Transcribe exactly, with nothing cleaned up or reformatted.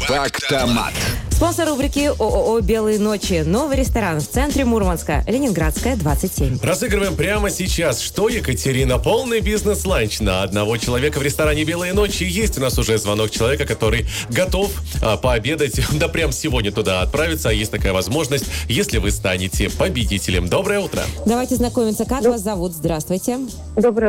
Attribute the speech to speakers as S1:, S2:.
S1: Фактомат.
S2: Спонсор рубрики ООО «Белые ночи». Новый ресторан в центре Мурманска. Ленинградская, двадцать семь.
S3: Разыгрываем прямо сейчас. Что, Екатерина? Полный бизнес-ланч на одного человека в ресторане «Белые ночи». Есть у нас уже звонок человека, который готов а, пообедать. Да прям сегодня туда отправиться. Есть такая возможность, если вы станете победителем. Доброе утро.
S2: Давайте знакомиться. Как вас зовут? Здравствуйте.
S4: Доброе